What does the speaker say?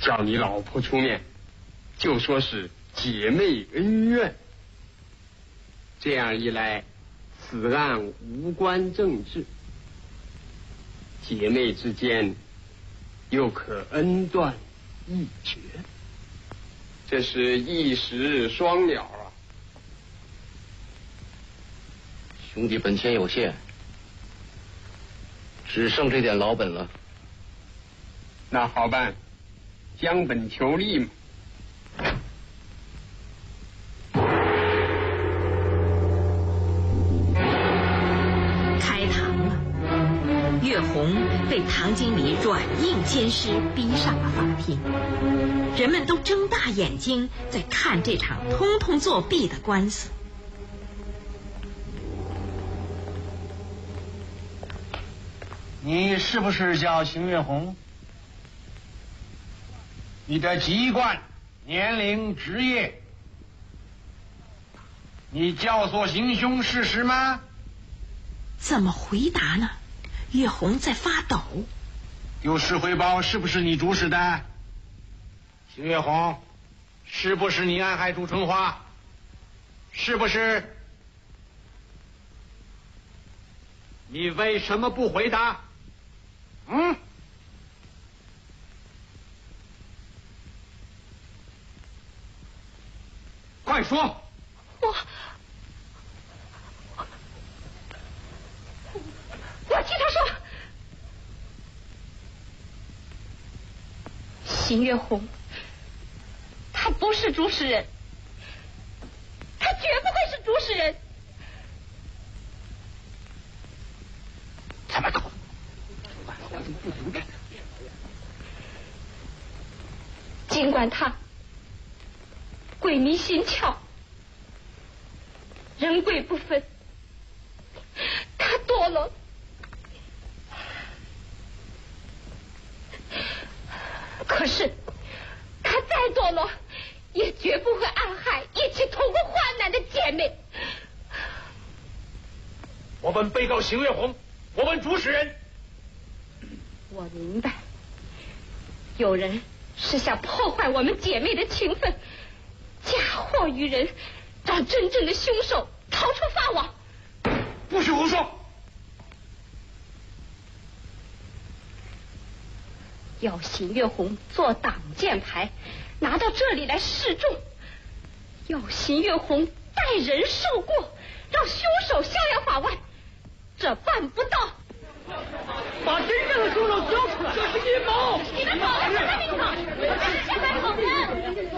叫你老婆出面，就说是姐妹恩怨。这样一来，此案无关政治，姐妹之间又可恩断义绝，这是一石双鸟啊！ 兄弟本钱有限，只剩这点老本了。 那好办，将本求利嘛。 开堂了，岳红被唐经理软硬兼施逼上了法庭，人们都睁大眼睛在看这场通通作弊的官司。 你是不是叫邢月红？你的籍贯、年龄、职业，你教唆行凶事实吗？ 怎么回答呢？岳红在发抖。 丢失回报是不是你主使的？邢月红，是不是你暗害朱春花？是不是？你为什么不回答？快说！ 我替他说，邢月红，他不是主使人，他绝不会是主使人。 怎么搞？ 尽管他鬼迷心窍，人鬼不分，他堕落，可是他再堕落，也绝不会暗害一起同过患难的姐妹。 我问被告邢月红，我问主使人。 我明白，有人是想破坏我们姐妹的情分，嫁祸于人，让真正的凶手逃出法网。 不许胡说！ 要邢月红做挡箭牌，拿到这里来示众；要邢月红代人受过，让凶手逍遥法外，这办不到。 把真正的凶手交出来！这是阴谋！ 你们走了，什么名堂？